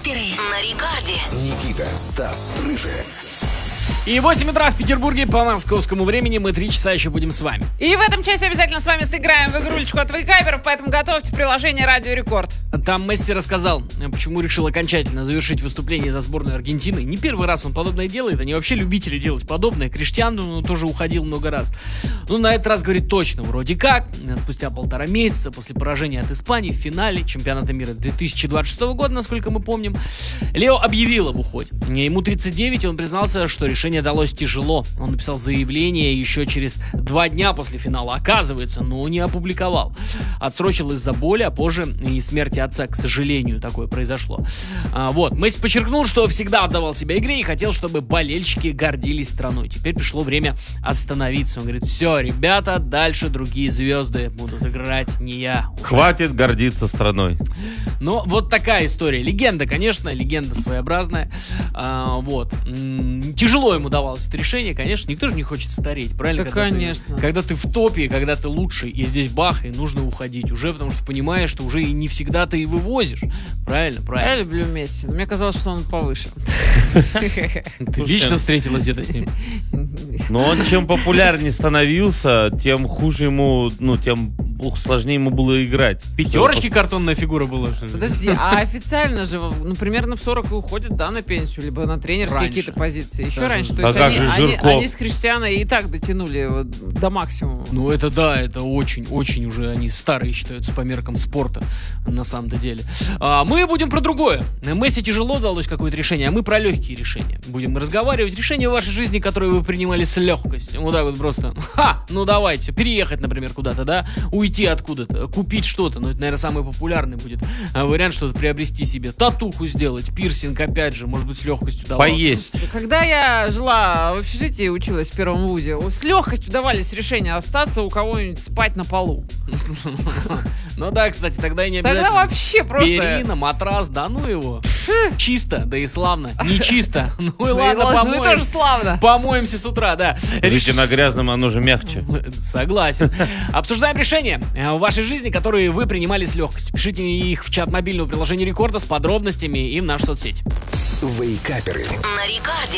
Вейкаперы на рекорде. Никита, Стас, Рыжий. И 8 утра в Петербурге по московскому времени. Мы 3 часа еще будем с вами. И в этом часе обязательно с вами сыграем в игрулечку от Вейкаперов, поэтому готовьте приложение «Радио Рекорд». Там Месси рассказал, почему решил окончательно завершить выступление за сборную Аргентины. Не первый раз он подобное делает. Они вообще любители делать подобное. Криштиану тоже уходил много раз. Ну, на этот раз, говорит, точно, вроде как. Спустя 1,5 месяца после поражения от Испании в финале чемпионата мира 2026 года, насколько мы помним, Лео объявил об уходе. Ему 39, и он признался, что решение далось тяжело. Он написал заявление еще через 2 дня после финала, оказывается, но не опубликовал. Отсрочил из-за боли, а позже и смерти отца, к сожалению, такое произошло. Месси подчеркнул, что всегда отдавал себя игре и хотел, чтобы болельщики гордились страной. Теперь пришло время остановиться. Он говорит: все, ребята, дальше другие звезды будут играть, не я. Хватит гордиться страной. Ну, вот такая история. Легенда, конечно, легенда своеобразная. Тяжело ему давалось это решение, конечно. Никто же не хочет стареть, правильно? Да, конечно. Когда ты в топе, когда ты лучший, и здесь бах, и нужно уходить уже, потому что понимаешь, что уже и не всегда ты и вывозишь. Правильно? Я люблю Месси, но мне казалось, что он повыше. Ты вечно встретилась где-то с ним. Но он чем популярнее становился, тем хуже ему, тем сложнее ему было играть. 5 картонная фигура была. Подожди, а официально же, примерно в 40 уходят, да, на пенсию, либо на тренерские какие-то позиции. Еще раньше. То есть они с Криштиано и так дотянули до максимума. Ну это да, это очень уже они старые считаются по меркам спорта, на самом-то деле. Мы будем про другое. Месси тяжело далось какое-то решение, а мы про легкие решения. Будем разговаривать. Решения в вашей жизни, которые вы принимали с легкостью. Вот так вот просто. Давайте. Переехать, например, куда-то, да? Уйти откуда-то, купить что-то. Это, наверное, самый популярный будет вариант, что-то приобрести себе. Татуху сделать, пирсинг, опять же, может быть, с легкостью давалось. Поесть. Когда я жила в общежитии, училась в первом вузе, с легкостью давались решения остаться у кого-нибудь спать на полу. Ну да, кстати, тогда и не обязательно. Тогда вообще просто... Перина, матрас, да ну его. Чисто, да и славно. Не чисто. Ну и ладно, Ну и тоже славно. Помоемся с утра, да. Жить на грязном, оно же мягче. Согласен. Обсуждаем решения в вашей жизни, которые вы принимали с легкостью. Пишите их в чат мобильного приложения Рекорда с подробностями и в нашу соцсеть. Вейкаперы. На рекорде.